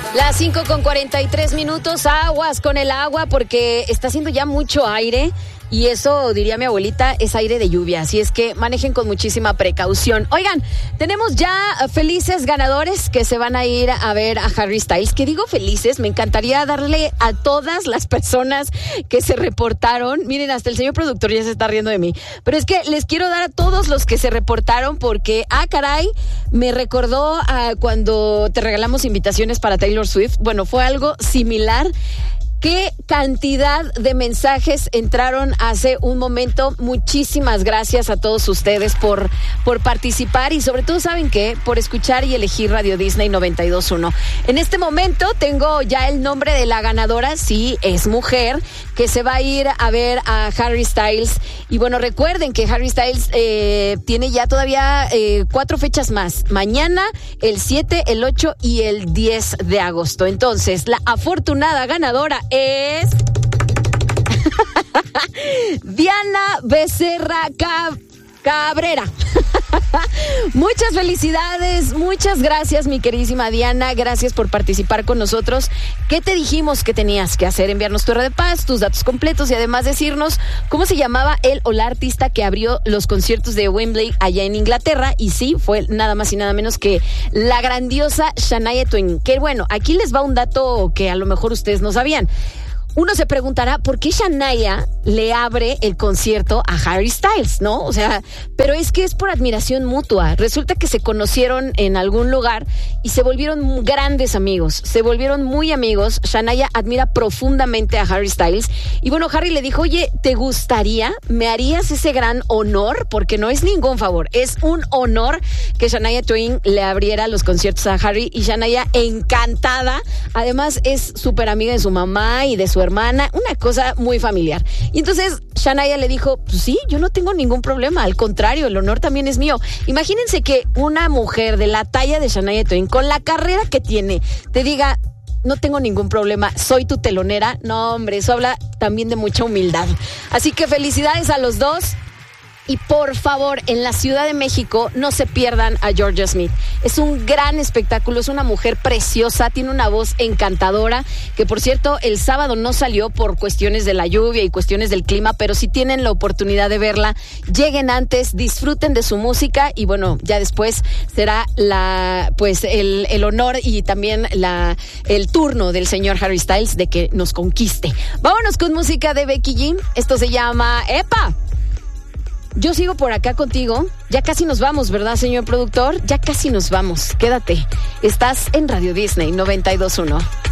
Las 5:43, aguas con el agua porque está haciendo ya mucho aire y eso, diría mi abuelita, es aire de lluvia, así es que manejen con muchísima precaución. Oigan, tenemos ya felices ganadores que se van a ir a ver a Harry Styles. ¿Qué digo felices? Me encantaría darle a todas las personas que se reportaron. Miren, hasta el señor productor ya se está riendo de mí, pero es que les quiero dar a todos los que se reportaron porque, caray, me recordó a cuando te regalamos invitaciones para Taylor Swift. Bueno, fue algo similar. ¿Qué cantidad de mensajes entraron hace un momento? Muchísimas gracias a todos ustedes por participar y sobre todo, ¿saben qué? Por escuchar y elegir Radio Disney 92.1. En este momento tengo ya el nombre de la ganadora, sí, es mujer, que se va a ir a ver a Harry Styles. Y bueno, recuerden que Harry Styles tiene ya todavía 4 fechas más. Mañana, el 7, el 8 y el 10 de agosto. Entonces, la afortunada ganadora es Diana Becerra Cabrera. Muchas felicidades, muchas gracias, mi queridísima Diana, gracias por participar con nosotros. ¿Qué te dijimos que tenías que hacer? Enviarnos tu red de paz, tus datos completos y además decirnos cómo se llamaba él o la artista que abrió los conciertos de Wembley allá en Inglaterra. Y sí, fue nada más y nada menos que la grandiosa Shania Twain. Que bueno, aquí les va un dato que a lo mejor ustedes no sabían. Uno se preguntará por qué Shania le abre el concierto a Harry Styles, ¿no? O sea, pero es que es por admiración mutua. Resulta que se conocieron en algún lugar y se volvieron grandes amigos, se volvieron muy amigos. Shania admira profundamente a Harry Styles y bueno, Harry le dijo, oye, ¿te gustaría? ¿Me harías ese gran honor? Porque no es ningún favor, es un honor que Shania Twain le abriera los conciertos a Harry y Shania encantada. Además es súper amiga de su mamá y de su hermana, una cosa muy familiar. Y entonces Shania le dijo, pues sí, yo no tengo ningún problema, al contrario, el honor también es mío. Imagínense que una mujer de la talla de Shania Twain, con la carrera que tiene, te diga, no tengo ningún problema, soy tu telonera. No, hombre, eso habla también de mucha humildad. Así que felicidades a los dos. Y por favor, en la Ciudad de México no se pierdan a Georgia Smith. Es un gran espectáculo, es una mujer preciosa, tiene una voz encantadora, que por cierto, el sábado no salió por cuestiones de la lluvia y cuestiones del clima, pero si tienen la oportunidad de verla, lleguen antes, disfruten de su música y bueno, ya después será el honor y también el turno del señor Harry Styles de que nos conquiste. Vámonos con música de Becky G. Esto se llama ¡Epa! Yo sigo por acá contigo. Ya casi nos vamos, ¿verdad, señor productor? Ya casi nos vamos. Quédate. Estás en Radio Disney 92.1.